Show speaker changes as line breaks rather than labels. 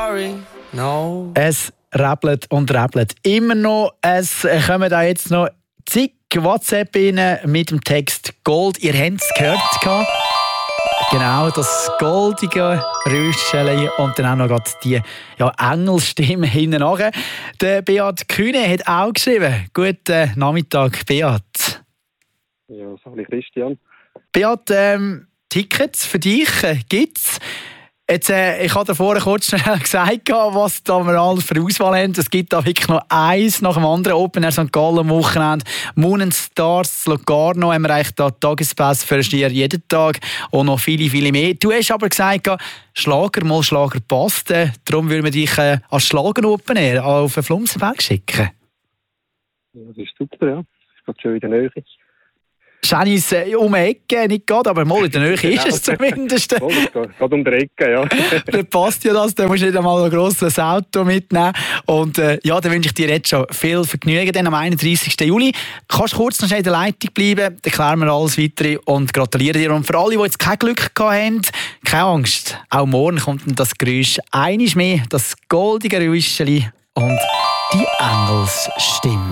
sorry, no.
Es rappelt und rappelt immer noch. Es kommen da jetzt noch zig WhatsApp rein mit dem Text Gold. Ihr habt es gehört. Genau, das goldige Rüscheli und dann auch noch gerade die Engelstimme hinten nachher. Der Beat Kühne hat auch geschrieben. Guten Nachmittag, Beat.
Ja, sag ich Christian.
Beat, Tickets für dich gibt's. Jetzt, ich habe vorher kurz schnell gesagt, was da wir alle für Auswahl haben. Es gibt da wirklich noch eins nach dem anderen. Open Air St. Gallen am Wochenende, Moon and Stars, Locarno haben wir eigentlich da Tagespass für Stier jeden Tag und noch viele, viele mehr. Du hast aber gesagt, Schlager mal Schlager passt. Darum würden wir dich als Schlager Open Air auf den Flumsenberg schicken.
Ja, das ist super, ja. Das ist schön in der Nähe.
Scheint um die Ecke, nicht gerade, aber mal in der Nähe ist es zumindest.
Voll, gerade um die Ecke, ja.
Dann passt ja das, dann musst du nicht einmal ein grosses Auto mitnehmen. Und dann wünsche ich dir jetzt schon viel Vergnügen dann am 31. Juli. Kannst kurz noch schnell in der Leitung bleiben, dann klären wir alles Weitere und gratuliere dir. Und für alle, die jetzt kein Glück gehabt haben, keine Angst, auch morgen kommt das Geräusch einiges mehr, das goldige Rüscheli und die Engelsstimme.